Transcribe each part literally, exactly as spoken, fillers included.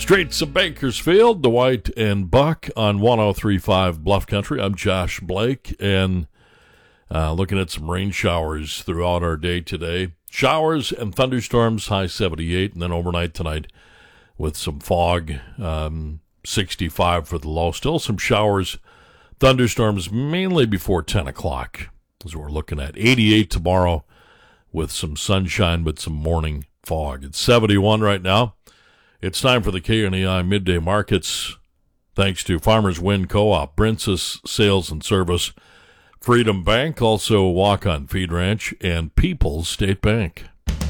Straight to Bakersfield, Dwight and Buck on one oh three point five Bluff Country. I'm Josh Blake, and uh, looking at some rain showers throughout our day today. Showers and thunderstorms, high seventy-eight, and then overnight tonight with some fog, um, sixty-five for the low. Still some showers, thunderstorms, mainly before ten o'clock, as we're looking at. eighty-eight tomorrow with some sunshine, but some morning fog. It's seventy-one right now. It's time for the K N E I Midday Markets, thanks to Farmers Wind Co-op, Brincis Sales and Service, Freedom Bank, also Walk-On Feed Ranch, and People's State Bank.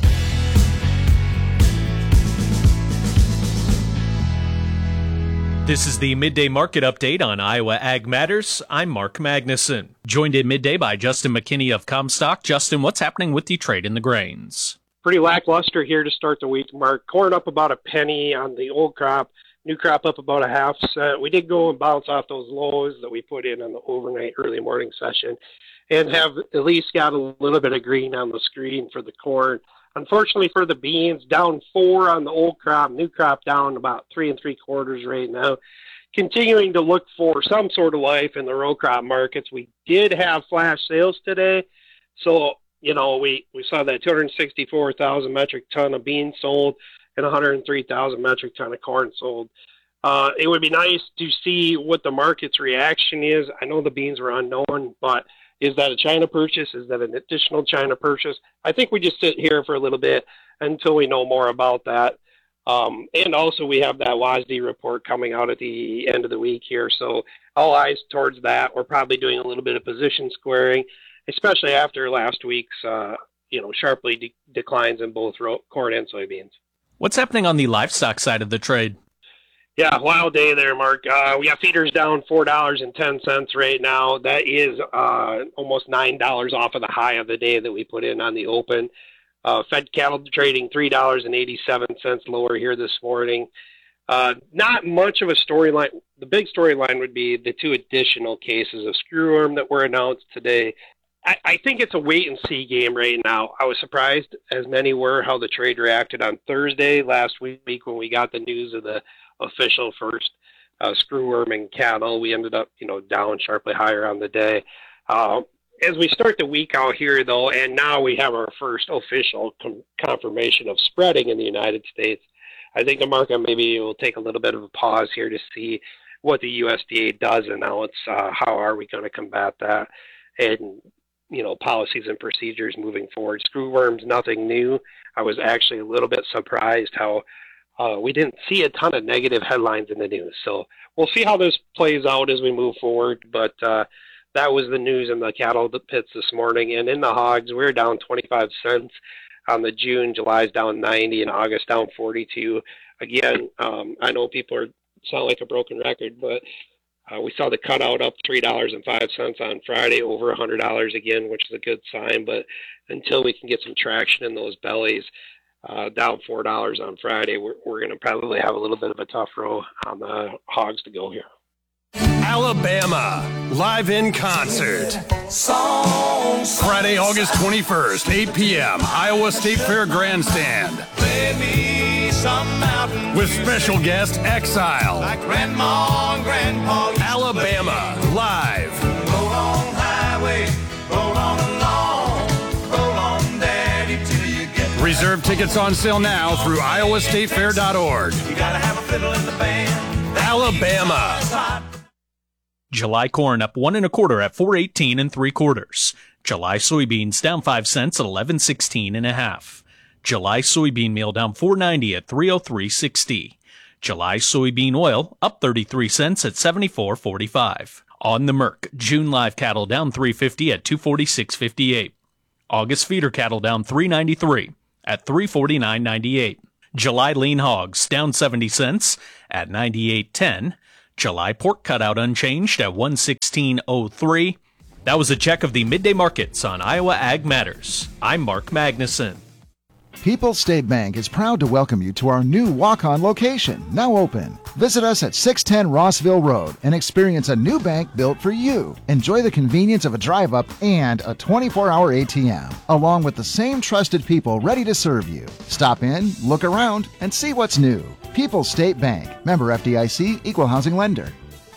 This is the Midday Market Update on Iowa Ag Matters. I'm Mark Magnuson. Joined at midday by Justin McKinney of Comstock. Justin, what's happening with the trade in the grains? Pretty lackluster here to start the week, Mark. Corn up about a penny on the old crop, new crop up about a half cent. We did go and bounce off those lows that we put in on the overnight early morning session and have at least got a little bit of green on the screen for the corn. Unfortunately for the beans, down four on the old crop, new crop down about three and three quarters right now. Continuing to look for some sort of life in the row crop markets. We did have flash sales today, so you know, we, we saw that two hundred sixty-four thousand metric ton of beans sold and one hundred three thousand metric ton of corn sold. Uh, it would be nice to see what the market's reaction is. I know the beans are unknown, but is that a China purchase? Is that an additional China purchase? I think we just sit here for a little bit until we know more about that. Um, and also we have that W A S D report coming out at the end of the week here. So all eyes towards that. We're probably doing a little bit of position squaring, especially after last week's, uh, you know, sharply de- declines in both ro- corn and soybeans. What's happening on the livestock side of the trade? Yeah, wild day there, Mark. Uh, we got feeders down four dollars and ten cents right now. That is uh, almost nine dollars off of the high of the day that we put in on the open. Uh, fed cattle trading three dollars and eighty-seven cents lower here this morning. Uh, not much of a storyline. The big storyline would be the two additional cases of screwworm that were announced today. I think it's a wait-and-see game right now. I was surprised, as many were, how the trade reacted on Thursday last week when we got the news of the official first uh, screwworm in cattle. We ended up, you know, down sharply higher on the day. Uh, as we start the week out here, though, and now we have our first official com- confirmation of spreading in the United States, I think the market maybe will take a little bit of a pause here to see what the U S D A does announce. Uh, how are we going to combat that? And you know, policies and procedures moving forward. Screwworm's nothing new. I was actually a little bit surprised how uh, we didn't see a ton of negative headlines in the news. So we'll see how this plays out as we move forward. But uh, that was the news in the cattle pits this morning. And in the hogs, we're down twenty-five cents on the June. July's down ninety, and August down forty-two. Again, um, I know people are sound like a broken record, but Uh, we saw the cutout up three dollars and five cents on Friday, over one hundred dollars again, which is a good sign. But until we can get some traction in those bellies, uh, down four dollars on Friday, we're, we're going to probably have a little bit of a tough row on the hogs to go here. Alabama, live in concert. Friday, August twenty-first, eight p.m., Iowa State Fair Grandstand. Play me some mountain with special guest Exile. like Grandma and Grandpa. Alabama, live. Roll on highway, roll on along, roll on daddy till you get back. Reserve tickets on sale now through iowa state fair dot org. You gotta have a fiddle in the band. Alabama. July corn up one and a quarter at four eighteen and three quarters. July soybeans down five cents at eleven sixteen and a half. July soybean meal down four ninety at three oh three sixty. July soybean oil up thirty-three cents at seventy-four forty-five. On the Merc, June live cattle down three fifty at two forty-six fifty-eight. August feeder cattle down three ninety-three at three forty-nine ninety-eight. July lean hogs down seventy cents at ninety-eight ten. July pork cutout unchanged at one sixteen oh three. That was a check of the midday markets on Iowa Ag Matters. I'm Mark Magnuson. People's State Bank is proud to welcome you to our new walk-on location, now open. Visit us at six ten Rossville Road and experience a new bank built for you. Enjoy the convenience of a drive-up and a twenty-four hour A T M, along with the same trusted people ready to serve you. Stop in, look around, and see what's new. People's State Bank, member F D I C, equal housing lender.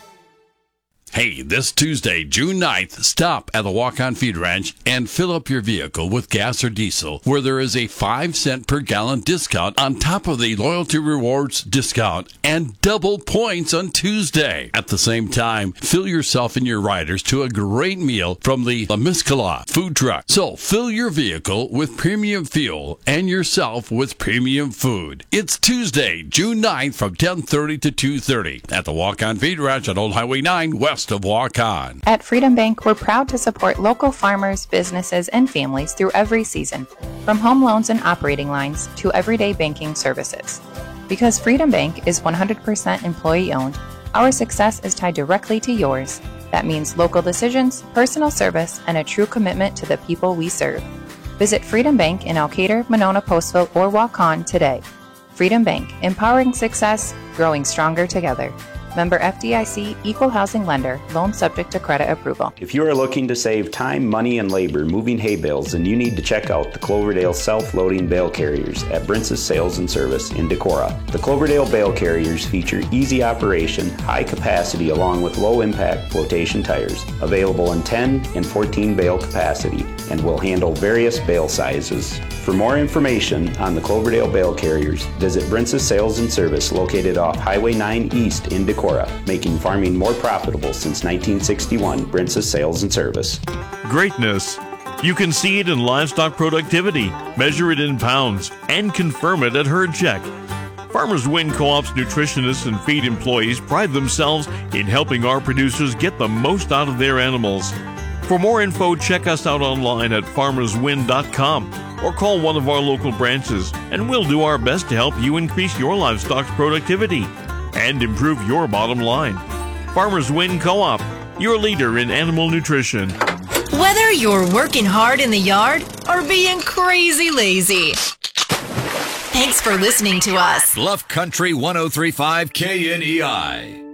Hey, this Tuesday, June ninth, stop at the Walk-On Feed Ranch and fill up your vehicle with gas or diesel, where there is a five cent per gallon discount on top of the Loyalty Rewards discount and double points on Tuesday. At the same time, fill yourself and your riders to a great meal from the La Miscala food truck. So fill your vehicle with premium fuel and yourself with premium food. It's Tuesday, June ninth from ten thirty to two thirty at the Walk-On Feed Ranch on Old Highway nine west of Walk-On. At Freedom Bank, we're proud to support local farmers, businesses, and families through every season, from home loans and operating lines to everyday banking services. Because Freedom Bank is one hundred percent employee-owned, our success is tied directly to yours. That means local decisions, personal service, and a true commitment to the people we serve. Visit Freedom Bank in Elkader, Monona, Postville, or Walk-On today. Freedom Bank, empowering success, growing stronger together. Member F D I C, equal housing lender, loan subject to credit approval. If you are looking to save time, money, and labor moving hay bales, then you need to check out the Cloverdale self-loading bale carriers at Brintz's Sales and Service in Decorah. The Cloverdale bale carriers feature easy operation, high capacity, along with low-impact flotation tires, available in ten and fourteen bale capacity, and will handle various bale sizes. For more information on the Cloverdale bale carriers, visit Brintz's Sales and Service located off Highway nine East in Decorah. Making farming more profitable since nineteen sixty-one, Brintz's Sales and Service. Greatness. You can see it in livestock productivity, measure it in pounds, and confirm it at Herd Check. Farmers Win Co-op's nutritionists and feed employees pride themselves in helping our producers get the most out of their animals. For more info, check us out online at farmers win dot com or call one of our local branches, and we'll do our best to help you increase your livestock's productivity and improve your bottom line. Farmers Win Co-op, your leader in animal nutrition. Whether you're working hard in the yard or being crazy lazy. Thanks for listening to us. Bluff Country one oh three point five K N E I.